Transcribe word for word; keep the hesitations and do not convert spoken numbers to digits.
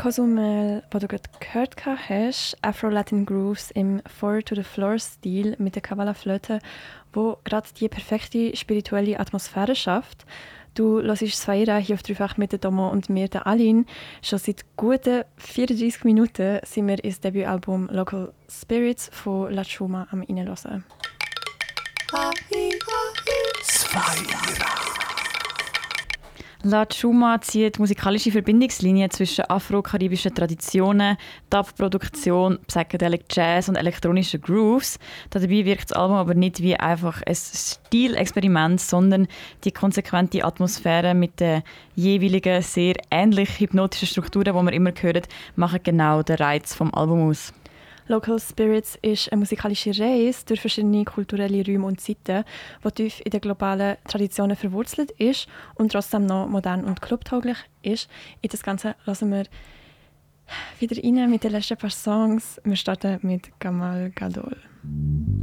Cozumel, den du gerade gehört hast, Afro-Latin Grooves im Four-to-the-Floor-Stil mit der Kavala-Flöte, wo gerade die perfekte spirituelle Atmosphäre schafft. Du hörst Sfaira hier auf Dreifach mit der Domo und mir, der Aline. Schon seit guten vierunddreissig Minuten sind wir ins Debütalbum Local Spirits von La Chuma am reinhören. Sfaira. La Chuma zieht musikalische Verbindungslinien zwischen afro-karibischen Traditionen, Dub-Produktion, Psychedelic Jazz und elektronischen Grooves. Dabei wirkt das Album aber nicht wie einfach ein Stilexperiment, sondern die konsequente Atmosphäre mit den jeweiligen sehr ähnlich hypnotischen Strukturen, die wir immer hören, machen genau den Reiz vom Album aus. Local Spirits ist eine musikalische Reise durch verschiedene kulturelle Räume und Zeiten, die tief in den globalen Traditionen verwurzelt ist und trotzdem noch modern und clubtauglich ist. In das Ganze lassen wir wieder rein mit den letzten paar Songs. Wir starten mit Gamal Gadol.